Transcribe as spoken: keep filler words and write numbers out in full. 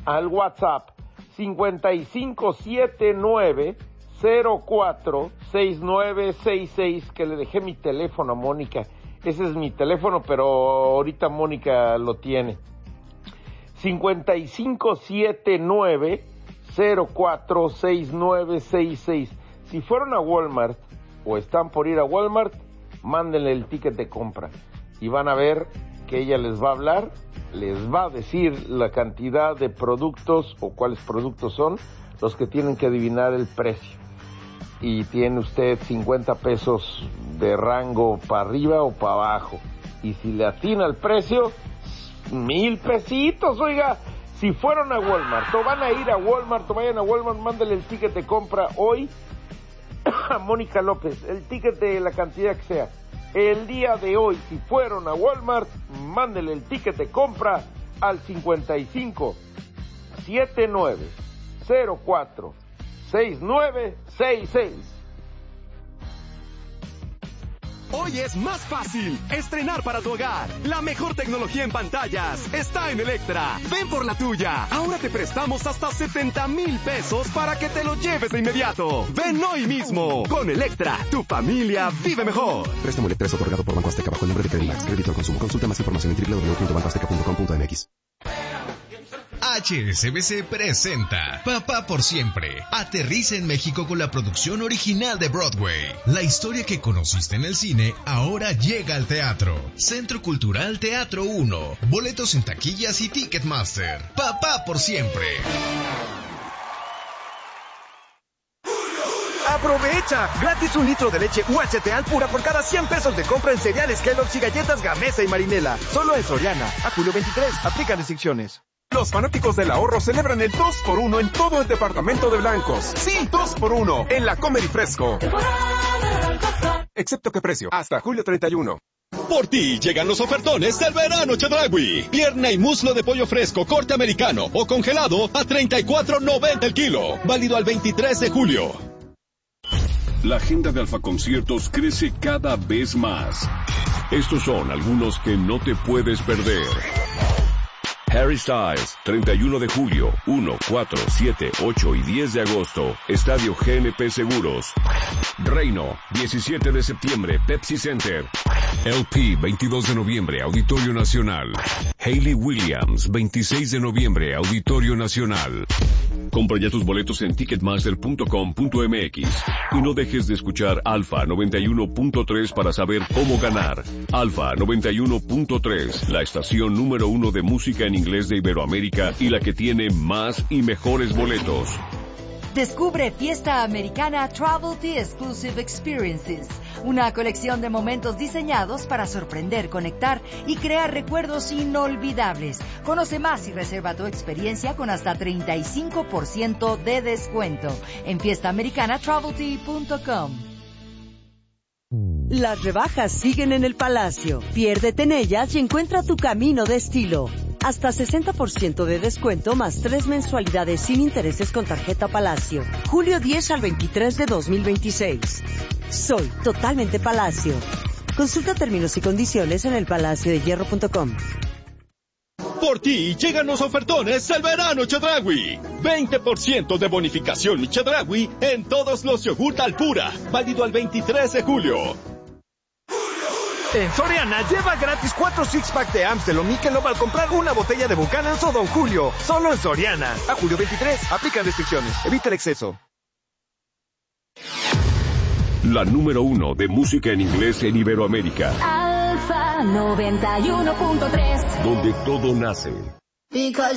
al WhatsApp cincuenta y cinco setenta y nueve cero cuatro seis nueve seis seis, que le dejé mi teléfono a Mónica. Ese es mi teléfono, pero ahorita Mónica lo tiene. cincuenta y cinco setenta y nueve cero cuatro seis nueve seis seis. Si fueron a Walmart o están por ir a Walmart, mándenle el ticket de compra y van a ver que ella les va a hablar, les va a decir la cantidad de productos o cuáles productos son los que tienen que adivinar el precio. Y tiene usted cincuenta pesos de rango para arriba o para abajo. Y si le atina el precio, mil pesitos, oiga. Si fueron a Walmart o van a ir a Walmart o vayan a Walmart, mándale el ticket de compra hoy a Mónica López, el ticket de la cantidad que sea. El día de hoy, si fueron a Walmart, mándele el ticket de compra al cincuenta y cinco setenta y nueve cero cuatro seis nueve seis seis. Hoy es más fácil estrenar para tu hogar. La mejor tecnología en pantallas está en Electra. Ven por la tuya. Ahora te prestamos hasta setenta mil pesos para que te lo lleves de inmediato. Ven hoy mismo. Con Electra, tu familia vive mejor. Préstamo Electra es otorgado por Banco Azteca bajo el nombre de Credimax. Crédito al consumo. Consulta más información en doble u doble u doble u punto banco azteca punto com punto m x. H S B C presenta Papá por Siempre. Aterriza en México con la producción original de Broadway. La historia que conociste en el cine ahora llega al teatro. Centro Cultural Teatro uno. Boletos en taquillas y Ticketmaster. Papá por Siempre. ¡Aprovecha! Gratis un litro de leche U H T Alpura por cada cien pesos de compra en cereales Kellogg's y galletas Gamesa y Marinela. Solo en Soriana. A julio veintitrés. Aplican restricciones. Los fanáticos del ahorro celebran el dos por uno en todo el departamento de blancos. Sí, dos por uno en la Comer y Fresco. Excepto que precio, hasta julio treinta y uno. Por ti llegan los ofertones del verano Chedraui. Pierna y muslo de pollo fresco, corte americano o congelado a treinta y cuatro noventa el kilo. Válido al veintitrés de julio. La agenda de Alfa Conciertos crece cada vez más. Estos son algunos que no te puedes perder. Harry Styles, treinta y uno de julio, uno, cuatro, siete, ocho y diez de agosto, Estadio G N P Seguros. Reino, diecisiete de septiembre, Pepsi Center. L P, veintidós de noviembre, Auditorio Nacional. Hayley Williams, veintiséis de noviembre, Auditorio Nacional. Compra ya tus boletos en ticketmaster punto com punto m x y no dejes de escuchar Alfa noventa y uno punto tres para saber cómo ganar. Alfa noventa y uno punto tres, la estación número uno de música en inglés de Iberoamérica y la que tiene más y mejores boletos. Descubre Fiesta Americana Travelty Exclusive Experiences, una colección de momentos diseñados para sorprender, conectar y crear recuerdos inolvidables. Conoce más y reserva tu experiencia con hasta treinta y cinco por ciento de descuento en fiesta americana travelty punto com. Las rebajas siguen en el Palacio. Piérdete en ellas y encuentra tu camino de estilo. Hasta sesenta por ciento de descuento más tres mensualidades sin intereses con tarjeta Palacio. Julio diez al veintitrés de dos mil veintiséis. Soy totalmente Palacio. Consulta términos y condiciones en el palacio de hierro punto com. Por ti llegan los ofertones del verano Chedraui. veinte por ciento de bonificación Chedraui en todos los yogurt Alpura. Válido al veintitrés de julio. En Soriana, lleva gratis cuatro six-pack de Amstel o Michelob al comprar una botella de Buchanan's o Don Julio. Solo en Soriana. A julio veintitrés. Aplican restricciones. Evita el exceso. La número uno de música en inglés en Iberoamérica. Alfa noventa y uno punto tres. Donde todo nace. Because